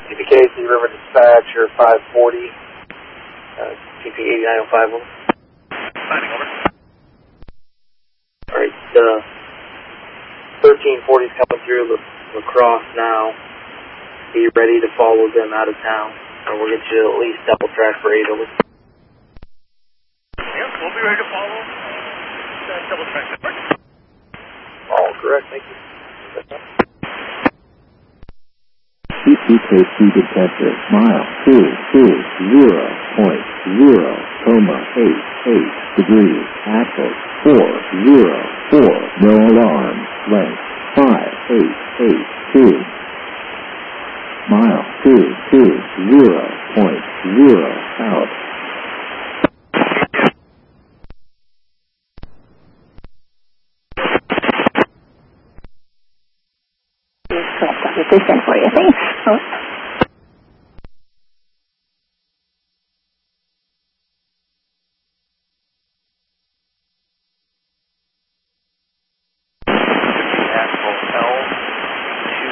CPKC River Dispatcher 540, CP 8905. Signing over. Alright, 1340 is coming through La Crosse now. Be ready to follow them out of town, and we'll get you at least double track for 8 over. Yep, we'll be ready to follow. Double track network. All correct, thank you. CPKC detector, mile 220.088 degrees, axis 404, no alarm, length 5882. Mile 220.0 out. Correct, obviously, send for you. Thanks.